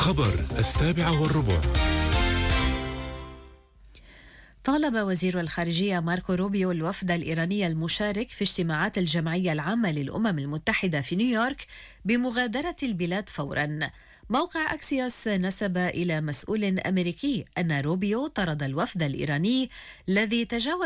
خبر 7:15. طالب وزير الخارجية ماركو روبيو الوفد الإيراني المشارك في اجتماعات الجمعية العامة للأمم المتحدة في نيويورك بمغادرة البلاد فوراً. موقع أكسيوس نسب إلى مسؤول أمريكي أن روبيو طرد الوفد الإيراني الذي تجاوز